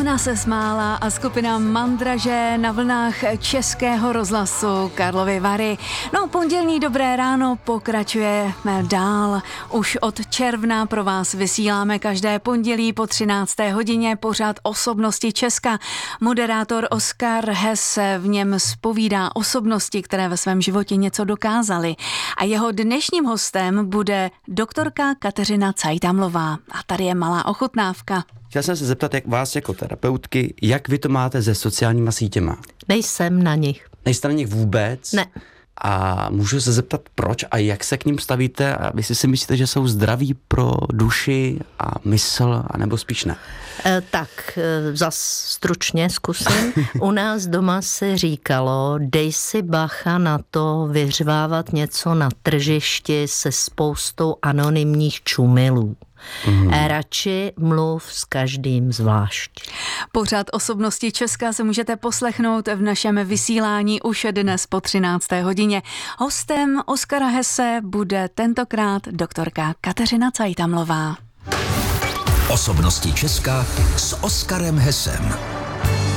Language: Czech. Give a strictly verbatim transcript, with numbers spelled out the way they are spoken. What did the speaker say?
Ona se smála a skupina Mandraže na vlnách Českého rozhlasu Karlovy Vary. No, pondělní dobré ráno pokračujeme dál. Už od června pro vás vysíláme každé pondělí po třinácté hodině pořad Osobnosti Česka. Moderátor Oskar Hess v něm zpovídá osobnosti, které ve svém životě něco dokázaly. A jeho dnešním hostem bude doktorka Kateřina Cajtamlová. A tady je malá ochutnávka. Chtěl jsem se zeptat, jak vás jako terapeutky, jak vy to máte se sociálníma sítěma? Nejsem na nich. Nejste na nich vůbec? Ne. A můžu se zeptat, proč a jak se k ním stavíte? A vy si si myslíte, že jsou zdraví pro duši a mysl, anebo spíš ne? E, tak, e, zas stručně zkusím. U nás doma se říkalo, dej si bacha na to vyřvávat něco na tržišti se spoustou anonymních čumilů. Mm. Radši mluv s každým zvlášť. Pořad Osobnosti Česka se můžete poslechnout v našem vysílání už dnes po třinácté hodině. Hostem Oskara Hesse bude tentokrát doktorka Kateřina Cajtamlová. Osobnosti Česka s Oskarem Hessem.